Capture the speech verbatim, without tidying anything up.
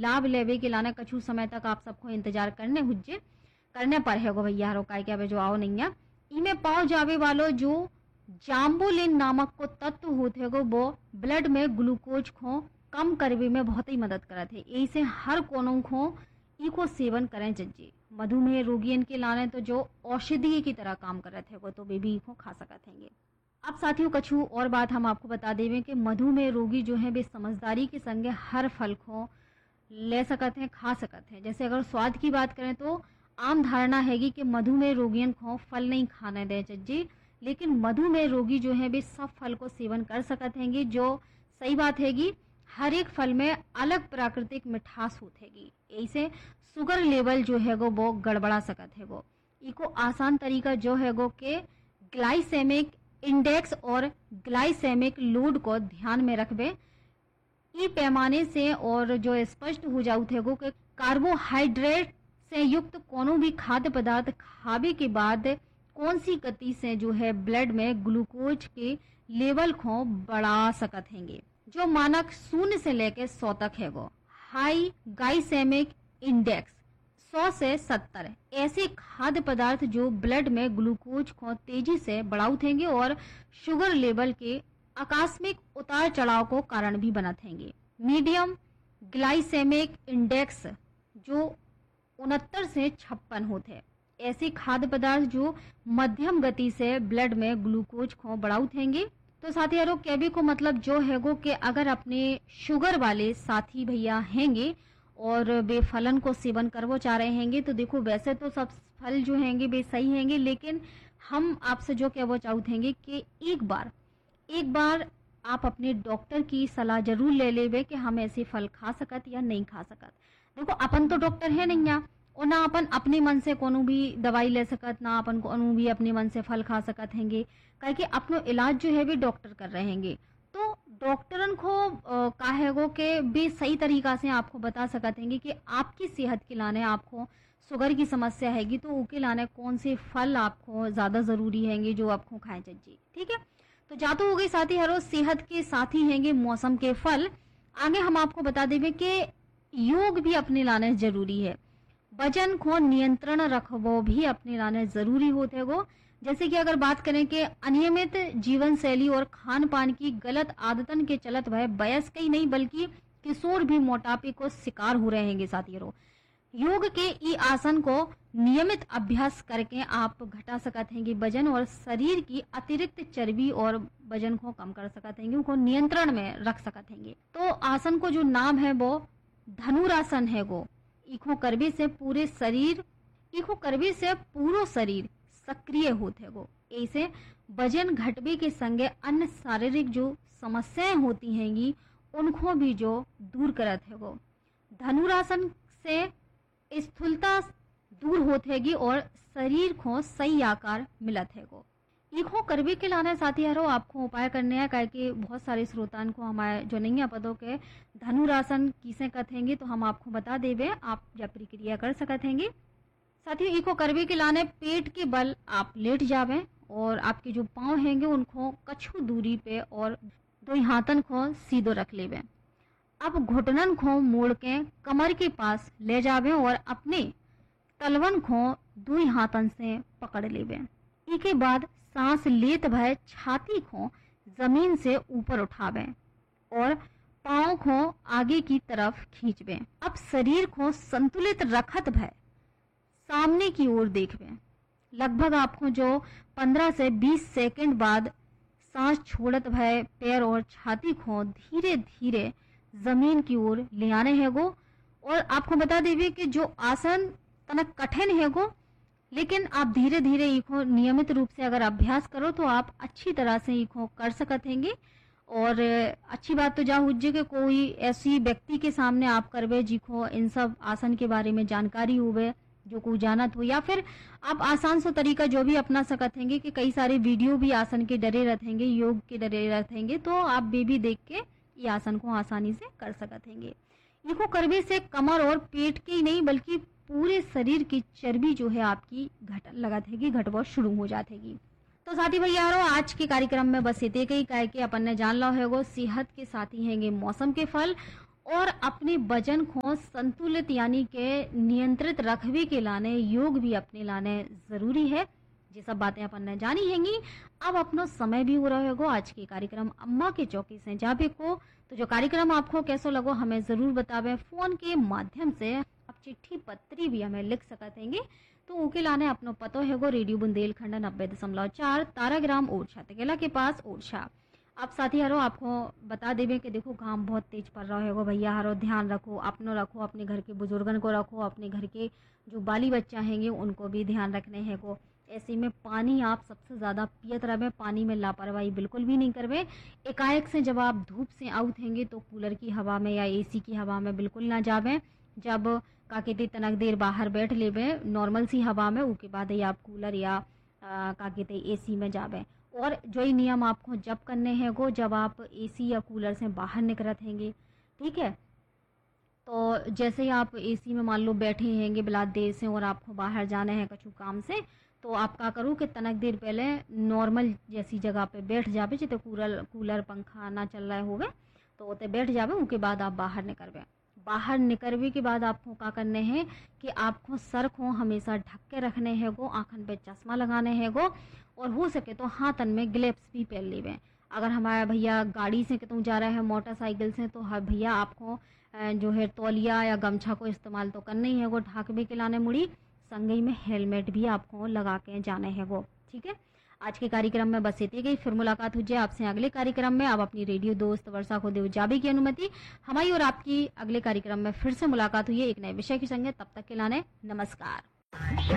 लाभ लेवे के लाने कछु समय तक आप सबको इंतजार करने हुज्जे करने पर है गो भैया हरो काय के जो आओ नहीं है इमे पाओ जावे वालो जो जाम्बुलिन नामक को तत्व होते गो वो ब्लड में ग्लूकोज को कम करने में बहुत ही मदद करते हैं। ऐसे हर कोनों को इको सेवन करें जज्जी। मधुमेह रोगियन के लाने तो जो औषधि की तरह काम कर रहे थे वो तो बेबी को खा सकते हैं। अब साथियों कछु और बात हम आपको बता देवें कि मधुमेह रोगी जो है वे समझदारी के संगे हर फल को ले सकते हैं, खा सकते हैं। जैसे अगर स्वाद की बात करें तो आम धारणा हैगी कि मधुमेह रोगियन को फल नहीं खाने दे जज्जी, लेकिन मधुमेह रोगी जो है वे सब फल को सेवन कर सकते हैं। जो सही बात हैगी हर एक फल में अलग प्राकृतिक मिठास होतेगी, ऐसे शुगर लेवल जो है वो गड़बड़ा सकते है। वो इको आसान तरीका जो है वो के ग्लाइसेमिक इंडेक्स और ग्लाइसेमिक लोड को ध्यान में रखबे। ई पैमाने से और जो स्पष्ट हो जाऊ थे वो कार्बोहाइड्रेट से युक्त कोनो भी खाद्य पदार्थ खावे के बाद कौन सी गति से जो है ब्लड में ग्लूकोज के लेवल को बढ़ा सकते हैं। जो मानक शून्य से लेकर सौ तक है वो हाई ग्लाइसेमिक इंडेक्स सौ से सत्तर ऐसे खाद्य पदार्थ जो ब्लड में ग्लूकोज को तेजी से बढ़ाऊंगे और शुगर लेवल के आकस्मिक उतार चढ़ाव को कारण भी बनाते। मीडियम ग्लाइसेमिक इंडेक्स जो उनहत्तर से छप्पन होते ऐसे खाद्य पदार्थ जो मध्यम गति से ब्लड में ग्लूकोज को बढ़ाऊंगे। तो साथी यारों केबी को मतलब जो है वो कि अगर अपने शुगर वाले साथी भैया हैंगे और वे फलन को सेवन करवो चाह रहे हैंगे तो देखो वैसे तो सब फल जो हैंगे वे सही हैंगे, लेकिन हम आपसे जो कहना चाहते हैं कि एक बार एक बार आप अपने डॉक्टर की सलाह जरूर ले लेवे कि हम ऐसे फल खा सकत या नहीं खा सकत। देखो अपन तो डॉक्टर है नहीं या और ना अपन अपने मन से कोनो भी दवाई ले सकत, ना अपन कोनो भी अपने मन से फल खा सकत हैंगे, क्योंकि अपनो इलाज जो है भी डॉक्टर कर रहे हैंगे। तो डॉक्टरन को काहे गो के भी सही तरीका से आपको बता सकते हैं कि आपकी सेहत के लाने आपको शुगर की समस्या हैगी तो उसके लाने कौन से फल आपको ज्यादा जरूरी हैंगे जो आपको खाए चाहिए। ठीक है, तो जातो हो गई साथी हरो सेहत के साथी हैंगे मौसम के फल। आगे हम आपको बता देंगे कि योग भी अपने लाने जरूरी है। वजन को नियंत्रण रखवो भी अपने लाने जरूरी होते गो। जैसे कि अगर बात करें कि अनियमित जीवन शैली और खान पान की गलत आदतन के चलत वह वयस्क ही नहीं बल्कि किशोर भी मोटापे को शिकार हो रहे हैं साथियों। योग के ई आसन को नियमित अभ्यास करके आप घटा सकते हैं वजन और शरीर की अतिरिक्त चर्बी और वजन को कम कर सकते हैं, उनको नियंत्रण में रख सकते हैं। तो आसन को जो नाम है वो धनुरासन है। वो इको करबे से पूरे शरीर इको करबे से पूरा शरीर सक्रिय होते गो। ऐसे वजन घटबे के संगे अन्य शारीरिक जो समस्याएं होती हैंगी उनको भी जो दूर करत है गो। धनुरासन से स्थूलता दूर होतेगी और शरीर को सही आकार मिलत है गो। इको करबे के लाने साथी हरो आपको उपाय करने हैं, क्या कि बहुत सारे श्रोतान को हमारे जो नहीं है पदों के धनुरासन किसे कथेंगे तो हम आपको बता देवे, आप जब प्रक्रिया कर सकते साथियों। इको करबे के लाने पेट के बल आप लेट जावे और आपके जो पांव हैंगे उनको कछु दूरी पे और दो हाथन को सीधो रख लेवे। अब घुटनन को मोड़ के कमर के पास ले जावे और अपने तलवन को दो हाथन से पकड़ लेवे। इसके बाद सांस लेत भय छाती को जमीन से ऊपर उठावे और पांव को आगे की तरफ खींचवे। अब शरीर को संतुलित रखत भय सामने की ओर देखवे। लगभग आपको जो पंद्रह से बीस सेकंड बाद सांस छोड़त भय पैर और छाती को धीरे धीरे जमीन की ओर ले आने है गो। और आपको बता देवे कि जो आसन तना कठिन है गो, लेकिन आप धीरे धीरे इको नियमित रूप से अगर अभ्यास करो तो आप अच्छी तरह से इको कर सकते हैं। और अच्छी बात तो जा हुज्जे कि कोई ऐसी व्यक्ति के सामने आप करवे जिको इन सब आसन के बारे में जानकारी हुए, जो को जानत हो, या फिर आप आसान सा तरीका जो भी अपना सकते हैं कि कई सारे वीडियो भी आसन के डरे रहेंगे, योग के डरे रहेंगे, तो आप बेबी देख के ये आसन को आसानी से कर सकते हैं। इको करवे से कमर और पेट के ही नहीं बल्कि पूरे शरीर की चर्बी जो है आपकी घट लगातेगी घटवा शुरू हो जातेगी। तो साथी भैया आज के कार्यक्रम में बस इतने ही कहे कि अपन ने जान लो है वो सेहत के साथी हैंगे मौसम के फल और अपने वजन को संतुलित यानी के नियंत्रित रखवे के लाने योग भी अपने लाने जरूरी है। ये सब बातें अपन ने जानी हैंगी। अब अपनो समय भी हो रहा होगा आज के कार्यक्रम अम्मा के चौकी से जाबे को। तो जो कार्यक्रम आपको कैसो लगो हमें जरूर बतावे, फोन के माध्यम से आप चिट्ठी पत्री भी हमें लिख सकत हैंगे। तो उनके लाने अपनो पतो हैगो रेडियो बुंदेलखंड नब्बे दशमलव चार ताराग्राम ओरछा तेला के पास ओरछा। आप साथी हरो आपको बता देवे कि देखो काम बहुत तेज पड़ रहा है भैया, हरो ध्यान रखो, अपनो रखो, अपने घर के बुजुर्गन को रखो, अपने घर के जो बाली बच्चा हैंगे उनको भी ध्यान रखने हैं को। ऐसे में पानी आप सबसे ज़्यादा पियत रहे, पानी में लापरवाही बिल्कुल भी नहीं करवे। एकाएक से जब आप धूप से आउट हैंगे तो कूलर की हवा में या एसी की हवा में बिल्कुल ना जावे। जब का कहते तनक देर बाहर बैठ लेवे नॉर्मल सी हवा में, उसके बाद ही आप कूलर या का कहते एसी में जावे। और जो ही नियम आपको जब करने हैं वो जब आप एसी या कूलर से बाहर निकलत हैंगे, ठीक है। तो जैसे ही आप एसी में मान लो बैठे हैंगे बिलात देर से और आपको बाहर जाना है कछु काम से, तो आप का करूँ कि तनक देर पहले नॉर्मल जैसी जगह पे बैठ जावे, जिते कूलर कूलर पंखा ना चल रहा होवे तो उते बैठ जावे। उसके बाद आप बाहर निकलवे। बाहर निकलवे के बाद आपको क्या करने हैं कि आपको सर को हमेशा ढक के रखने हैं गो, आँखन पे चश्मा लगाने हैं गो, और हो सके तो हाथन में ग्लेव्स भी पहन लेवे। अगर हमारा भैया गाड़ी से कहते जा रहा है मोटरसाइकिल से, तो हाँ भैया आपको जो है तौलिया या गमछा को इस्तेमाल तो करना ही है वो ढाकवे के लाने मुड़ी। संगई में हेलमेट भी आपको लगा के जाने हैं वो, ठीक है। आज के कार्यक्रम में बस इतनी गई, फिर मुलाकात हो जाए आपसे अगले कार्यक्रम में। आप अपनी रेडियो दोस्त वर्षा को देव जाबे की अनुमति। हमारी और आपकी अगले कार्यक्रम में फिर से मुलाकात हुई है एक नए विषय के संगे। तब तक के लाने नमस्कार।